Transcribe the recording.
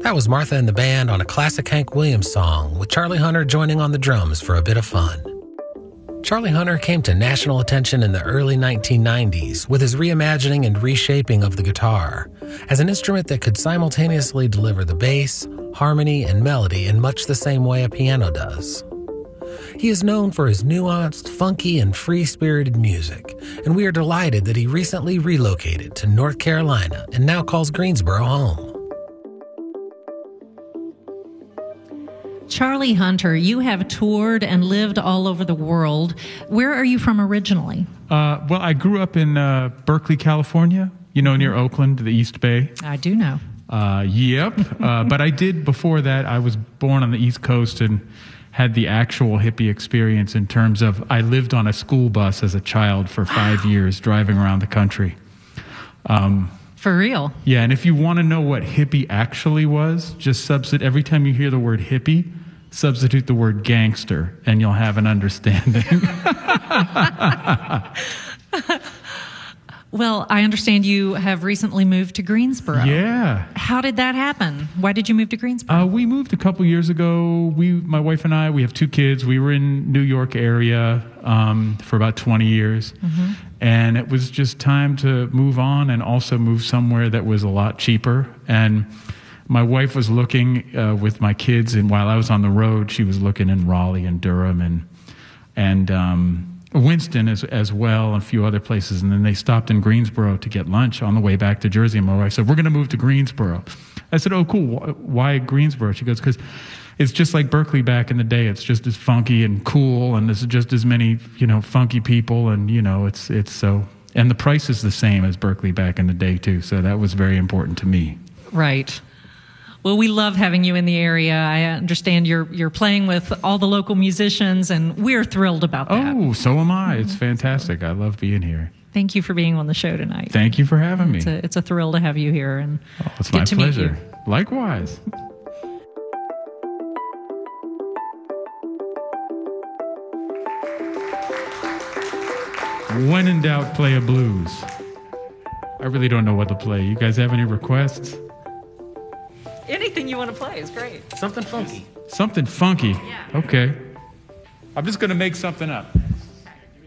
That was Martha and the Band on a classic Hank Williams song, with Charlie Hunter joining on the drums for a bit of fun. Charlie Hunter came to national attention in the early 1990s with his reimagining and reshaping of the guitar as an instrument that could simultaneously deliver the bass, harmony, and melody in much the same way a piano does. He is known for his nuanced, funky, and free-spirited music, and we are delighted that he recently relocated to North Carolina and now calls Greensboro home. Charlie Hunter, you have toured and lived all over the world. Where are you from originally? Well, I grew up in Berkeley, California, near Oakland, the East Bay. I do know. Yep. But I did, before that, I was born on the East Coast and had the actual hippie experience in terms of I lived on a school bus as a child for 5 years, driving around the country. For real? Yeah, and if you want to know what hippie actually was, just substitute, every time you hear the word hippie, substitute the word gangster, and you'll have an understanding. Well, I understand you have recently moved to Greensboro. Yeah. How did that happen? Why did you move to Greensboro? We moved a couple years ago. My wife and I, we have 2 kids. We were in New York area for about 20 years. Mm-hmm. And it was just time to move on and also move somewhere that was a lot cheaper. And my wife was looking with my kids, and while I was on the road, she was looking in Raleigh and Durham and Winston as well, and a few other places. And then they stopped in Greensboro to get lunch on the way back to Jersey. And my wife said, "We're going to move to Greensboro." I said, "Oh, cool. Why Greensboro?" She goes, "Because it's just like Berkeley back in the day. It's just as funky and cool, and there's just as many, funky people, and, it's so... And the price is the same as Berkeley back in the day, too. So that was very important to me." Right. Well, we love having you in the area. I understand you're playing with all the local musicians, and we're thrilled about that. Oh, so am I. It's fantastic. I love being here. Thank you for being on the show tonight. Thank you for having me. It's a thrill to have you here, and it's my pleasure. Meet you. Likewise. When in doubt, play a blues. I really don't know what to play. You guys have any requests? Anything you want to play is great. Something funky. Something funky? Yeah. Okay. I'm just going to make something up.